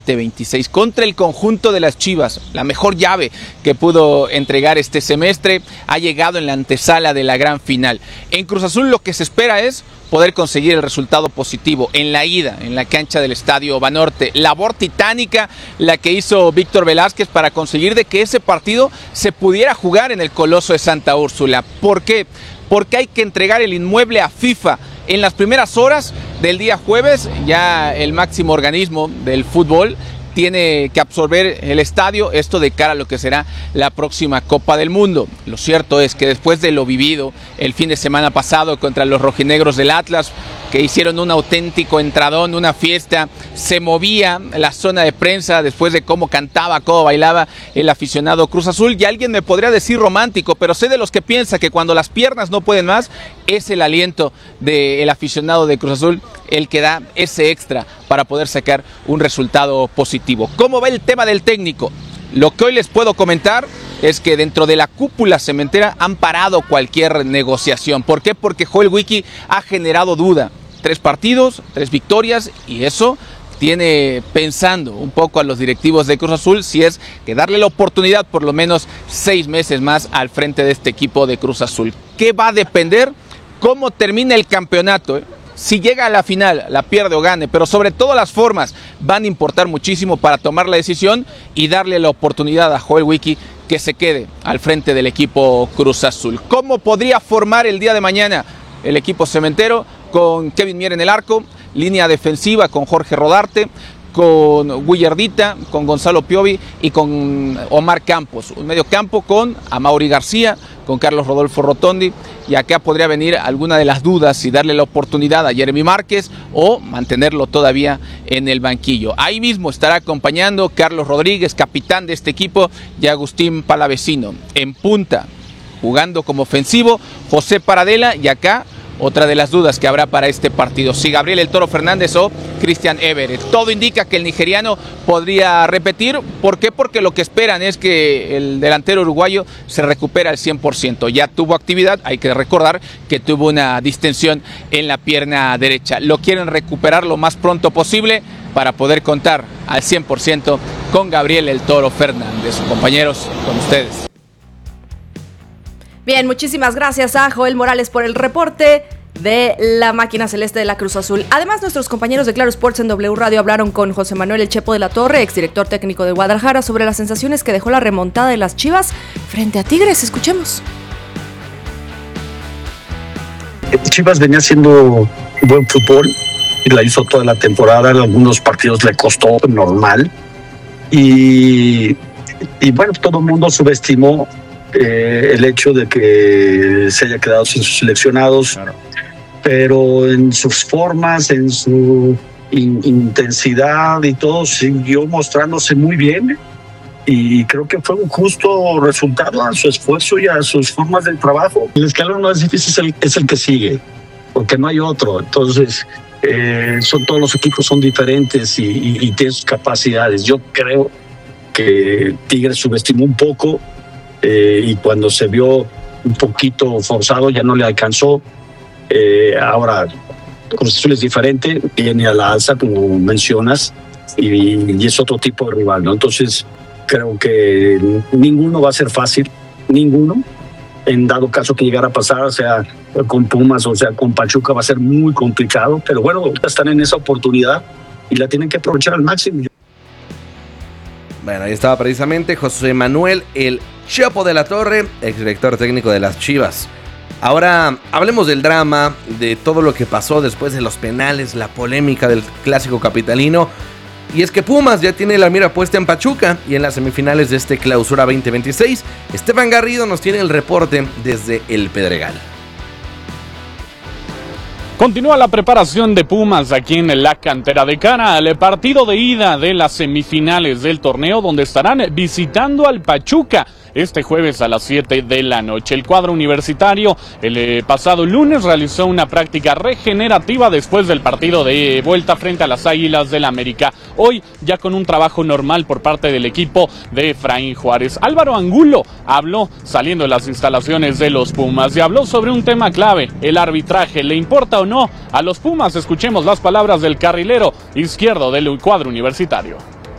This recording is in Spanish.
26 contra el conjunto de las Chivas, la mejor llave que pudo entregar este semestre, ha llegado en la antesala de la gran final. En Cruz Azul lo que se espera es poder conseguir el resultado positivo en la ida, en la cancha del Estadio Banorte. Labor titánica la que hizo Víctor Velázquez para conseguir de que ese partido se pudiera jugar en el Coloso de Santa Úrsula. ¿Por qué? Porque hay que entregar el inmueble a FIFA. En las primeras horas del día jueves, ya el máximo organismo del fútbol tiene que absorber el estadio, esto de cara a lo que será la próxima Copa del Mundo. Lo cierto es que después de lo vivido el fin de semana pasado contra los rojinegros del Atlas, que hicieron un auténtico entradón, una fiesta, se movía la zona de prensa después de cómo cantaba, cómo bailaba el aficionado Cruz Azul, y alguien me podría decir romántico, pero sé de los que piensa que cuando las piernas no pueden más, es el aliento del aficionado de Cruz Azul el que da ese extra para poder sacar un resultado positivo. ¿Cómo va el tema del técnico? Lo que hoy les puedo comentar es que dentro de la cúpula cementera han parado cualquier negociación. ¿Por qué? Porque Joel Wiki ha generado duda. 3 partidos, 3 victorias, y eso tiene pensando un poco a los directivos de Cruz Azul si es que darle la oportunidad por lo menos 6 meses más al frente de este equipo de Cruz Azul. ¿Qué va a depender? ¿Cómo termina el campeonato? Si llega a la final, la pierde o gane, pero sobre todo las formas van a importar muchísimo para tomar la decisión y darle la oportunidad a Joel Wiki que se quede al frente del equipo Cruz Azul. ¿Cómo podría formar el día de mañana el equipo cementero? Con Kevin Mier en el arco, línea defensiva con Jorge Rodarte, con Willardita, con Gonzalo Piovi y con Omar Campos. Un medio campo con Amaury García, con Carlos Rodolfo Rotondi, y acá podría venir alguna de las dudas y darle la oportunidad a Jeremy Márquez o mantenerlo todavía en el banquillo. Ahí mismo estará acompañando Carlos Rodríguez, capitán de este equipo, y Agustín Palavecino. En punta, jugando como ofensivo, José Paradela, y acá otra de las dudas que habrá para este partido, si Gabriel El Toro Fernández o Christian Everett. Todo indica que el nigeriano podría repetir. ¿Por qué? Porque lo que esperan es que el delantero uruguayo se recupere al 100%. Ya tuvo actividad, hay que recordar que tuvo una distensión en la pierna derecha. Lo quieren recuperar lo más pronto posible para poder contar al 100% con Gabriel El Toro Fernández. Compañeros, con ustedes. Bien, muchísimas gracias a Joel Morales por el reporte de la máquina celeste de la Cruz Azul. Además, nuestros compañeros de Claro Sports en W Radio hablaron con José Manuel El Chepo de la Torre, exdirector técnico de Guadalajara, sobre las sensaciones que dejó la remontada de las Chivas frente a Tigres. Escuchemos. Chivas venía haciendo buen fútbol y la hizo toda la temporada. En algunos partidos le costó normal y bueno, todo el mundo subestimó el hecho de que se haya quedado sin sus seleccionados, claro. Pero en sus formas, en su intensidad y todo, siguió mostrándose muy bien, y creo que fue un justo resultado a su esfuerzo y a sus formas de trabajo. El escalón más difícil es el que sigue, porque no hay otro. Entonces todos los equipos son diferentes y tienen sus capacidades. Yo creo que Tigres subestimó un poco, y cuando se vio un poquito forzado ya no le alcanzó. Ahora Cruz Azul es diferente, viene a la alza como mencionas, y es otro tipo de rival, ¿no? Entonces creo que ninguno va a ser fácil, ninguno. En dado caso que llegara a pasar, sea con Pumas o sea con Pachuca, va a ser muy complicado, pero bueno, están en esa oportunidad y la tienen que aprovechar al máximo. Bueno, ahí estaba precisamente José Manuel El Chepo de la Torre, exdirector técnico de las Chivas. Ahora hablemos del drama, de todo lo que pasó después de los penales, la polémica del clásico capitalino. Y es que Pumas ya tiene la mira puesta en Pachuca y en las semifinales de este Clausura 2026. Esteban Garrido nos tiene el reporte desde El Pedregal. Continúa la preparación de Pumas aquí en la cantera de cara al partido de ida de las semifinales del torneo, donde estarán visitando al Pachuca este jueves a las 7 de la noche. El cuadro universitario el pasado lunes realizó una práctica regenerativa después del partido de vuelta frente a las Águilas del América. Hoy ya con un trabajo normal por parte del equipo de Efraín Juárez. Álvaro Angulo habló saliendo de las instalaciones de los Pumas y habló sobre un tema clave, el arbitraje. ¿Le importa o no a los Pumas? Escuchemos las palabras del carrilero izquierdo del cuadro universitario.